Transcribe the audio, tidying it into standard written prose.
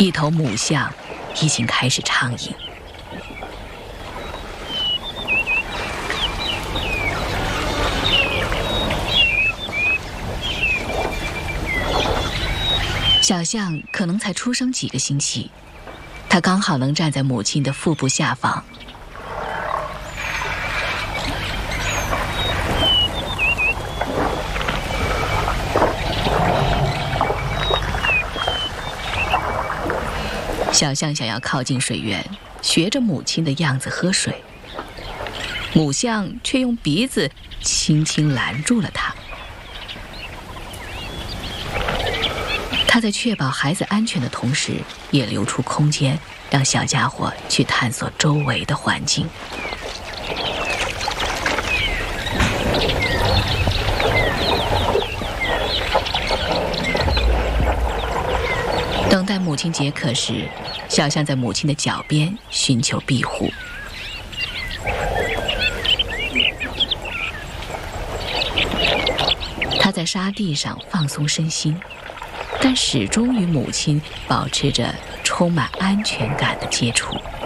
一头母象已经开始畅饮。小象可能才出生几个星期，它刚好能站在母亲的腹部下方。小象想要靠近水源，学着母亲的样子喝水，母象却用鼻子轻轻拦住了它。它在确保孩子安全的同时，也留出空间，让小家伙去探索周围的环境。等待母亲解渴时，小象在母亲的脚边寻求庇护。它在沙地上放松身心，但始终与母亲保持着充满安全感的接触。